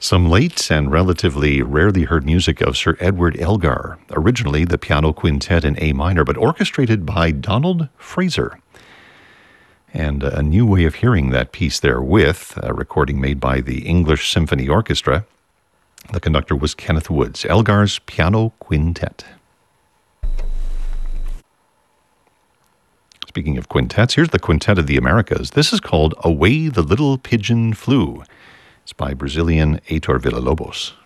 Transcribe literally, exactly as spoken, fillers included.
Some late and relatively rarely heard music of Sir Edward Elgar, originally the piano quintet in A minor, but orchestrated by Donald Fraser. And a new way of hearing that piece there with a recording made by the English Symphony Orchestra. The conductor was Kenneth Woods, Elgar's Piano Quintet. Speaking of quintets, here's the Quintet of the Americas. This is called Away the Little Pigeon Flew. It's by Brazilian Heitor Villa-Lobos.